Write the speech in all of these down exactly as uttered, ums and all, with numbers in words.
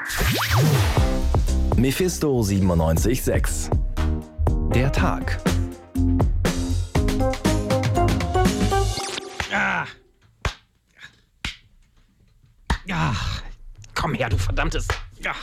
Mephisto siebenundneunzig Komma sechs. Der Tag. Ah. Ja, komm her, du verdammtes. Ja.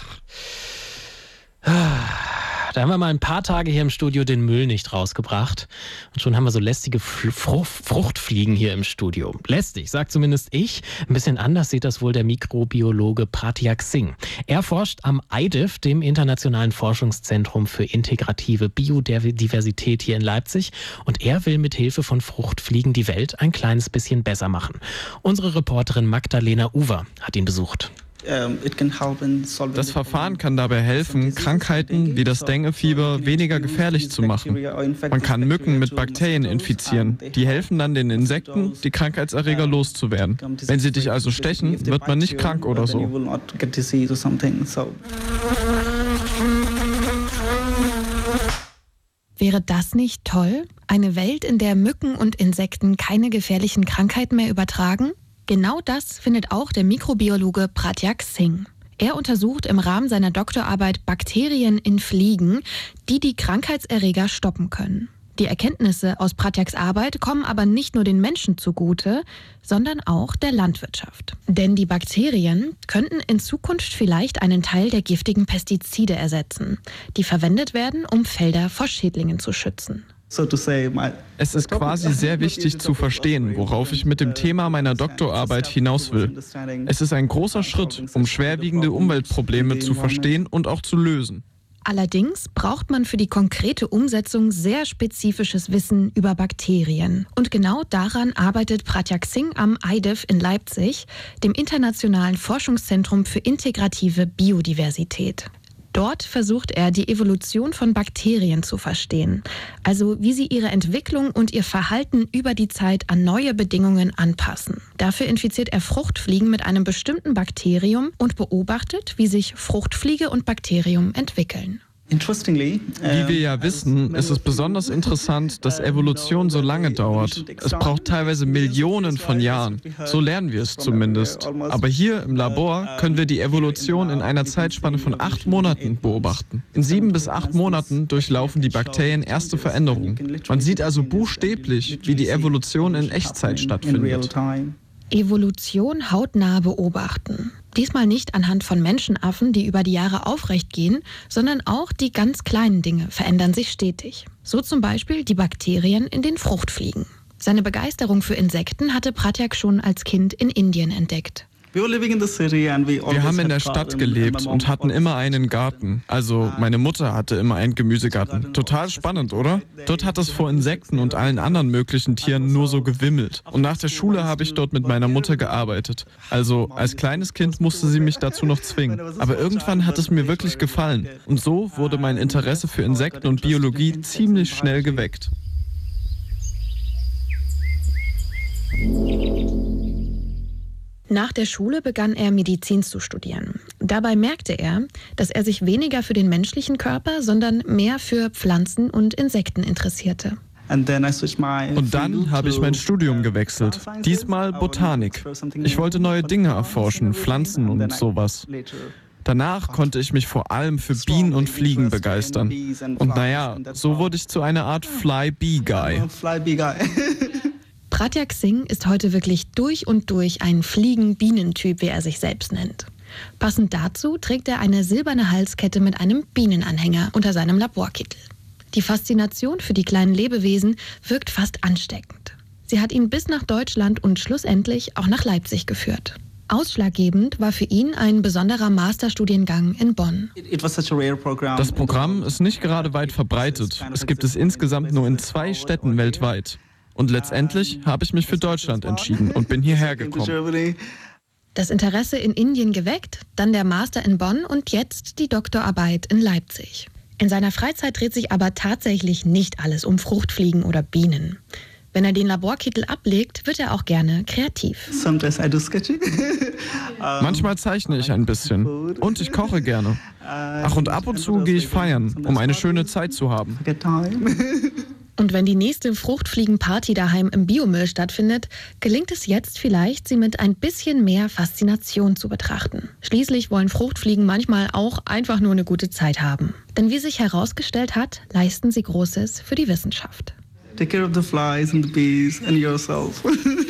Ah. Da haben wir mal ein paar Tage hier im Studio den Müll nicht rausgebracht. Und schon haben wir so lästige Frucht, Fruchtfliegen hier im Studio. Lästig, sagt zumindest ich. Ein bisschen anders sieht das wohl der Mikrobiologe Pratyak Singh. Er forscht am I D I F, dem Internationalen Forschungszentrum für integrative Biodiversität hier in Leipzig. Und er will mit Hilfe von Fruchtfliegen die Welt ein kleines bisschen besser machen. Unsere Reporterin Magdalena Uwer hat ihn besucht. Das Verfahren kann dabei helfen, Krankheiten wie das Dengue-Fieber weniger gefährlich zu machen. Man kann Mücken mit Bakterien infizieren. Die helfen dann den Insekten, die Krankheitserreger loszuwerden. Wenn sie dich also stechen, wird man nicht krank oder so. Wäre das nicht toll? Eine Welt, in der Mücken und Insekten keine gefährlichen Krankheiten mehr übertragen? Genau das findet auch der Mikrobiologe Pratyak Singh. Er untersucht im Rahmen seiner Doktorarbeit Bakterien in Fliegen, die die Krankheitserreger stoppen können. Die Erkenntnisse aus Pratyaks Arbeit kommen aber nicht nur den Menschen zugute, sondern auch der Landwirtschaft. Denn die Bakterien könnten in Zukunft vielleicht einen Teil der giftigen Pestizide ersetzen, die verwendet werden, um Felder vor Schädlingen zu schützen. Es ist quasi sehr wichtig zu verstehen, worauf ich mit dem Thema meiner Doktorarbeit hinaus will. Es ist ein großer Schritt, um schwerwiegende Umweltprobleme zu verstehen und auch zu lösen. Allerdings braucht man für die konkrete Umsetzung sehr spezifisches Wissen über Bakterien. Und genau daran arbeitet Pratyak Singh am I D I F in Leipzig, dem Internationalen Forschungszentrum für integrative Biodiversität. Dort versucht er, die Evolution von Bakterien zu verstehen, also wie sie ihre Entwicklung und ihr Verhalten über die Zeit an neue Bedingungen anpassen. Dafür infiziert er Fruchtfliegen mit einem bestimmten Bakterium und beobachtet, wie sich Fruchtfliege und Bakterium entwickeln. Wie wir ja wissen, ist es besonders interessant, dass Evolution so lange dauert. Es braucht teilweise Millionen von Jahren. So lernen wir es zumindest. Aber hier im Labor können wir die Evolution in einer Zeitspanne von acht Monaten beobachten. In sieben bis acht Monaten durchlaufen die Bakterien erste Veränderungen. Man sieht also buchstäblich, wie die Evolution in Echtzeit stattfindet. Evolution hautnah beobachten. Diesmal nicht anhand von Menschenaffen, die über die Jahre aufrecht gehen, sondern auch die ganz kleinen Dinge verändern sich stetig. So zum Beispiel die Bakterien in den Fruchtfliegen. Seine Begeisterung für Insekten hatte Pratyak schon als Kind in Indien entdeckt. Wir haben in der Stadt gelebt und hatten immer einen Garten. Also meine Mutter hatte immer einen Gemüsegarten. Total spannend, oder? Dort hat es vor Insekten und allen anderen möglichen Tieren nur so gewimmelt. Und nach der Schule habe ich dort mit meiner Mutter gearbeitet. Also als kleines Kind musste sie mich dazu noch zwingen. Aber irgendwann hat es mir wirklich gefallen. Und so wurde mein Interesse für Insekten und Biologie ziemlich schnell geweckt. Nach der Schule begann er Medizin zu studieren. Dabei merkte er, dass er sich weniger für den menschlichen Körper, sondern mehr für Pflanzen und Insekten interessierte. Und dann habe ich mein Studium gewechselt. Diesmal Botanik. Ich wollte neue Dinge erforschen, Pflanzen und sowas. Danach konnte ich mich vor allem für Bienen und Fliegen begeistern. Und naja, so wurde ich zu einer Art Fly-Bee-Guy. Pratyak Singh ist heute wirklich durch und durch ein Fliegen-Bienentyp, wie er sich selbst nennt. Passend dazu trägt er eine silberne Halskette mit einem Bienenanhänger unter seinem Laborkittel. Die Faszination für die kleinen Lebewesen wirkt fast ansteckend. Sie hat ihn bis nach Deutschland und schlussendlich auch nach Leipzig geführt. Ausschlaggebend war für ihn ein besonderer Masterstudiengang in Bonn. Das Programm ist nicht gerade weit verbreitet. Es gibt es insgesamt nur in zwei Städten weltweit. Und letztendlich habe ich mich für Deutschland entschieden und bin hierher gekommen. Das Interesse in Indien geweckt, dann der Master in Bonn und jetzt die Doktorarbeit in Leipzig. In seiner Freizeit dreht sich aber tatsächlich nicht alles um Fruchtfliegen oder Bienen. Wenn er den Laborkittel ablegt, wird er auch gerne kreativ. Manchmal zeichne ich ein bisschen und ich koche gerne. Ach, und ab und zu gehe ich feiern, um eine schöne Zeit zu haben. Und wenn die nächste Fruchtfliegenparty daheim im Biomüll stattfindet, gelingt es jetzt vielleicht, sie mit ein bisschen mehr Faszination zu betrachten. Schließlich wollen Fruchtfliegen manchmal auch einfach nur eine gute Zeit haben. Denn wie sich herausgestellt hat, leisten sie Großes für die Wissenschaft. Take care of the flies and the bees and yourself.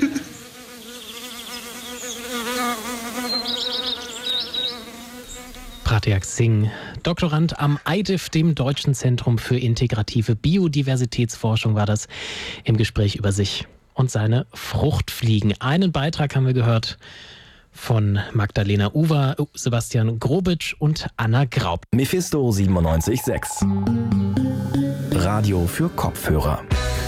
Pratyak Singh, Doktorand am I D I F, dem Deutschen Zentrum für integrative Biodiversitätsforschung, war das im Gespräch über sich und seine Fruchtfliegen. Einen Beitrag haben wir gehört von Magdalena Uwer, Sebastian Grobitsch und Anna Graub. Mephisto siebenundneunzig Komma sechs. Radio für Kopfhörer.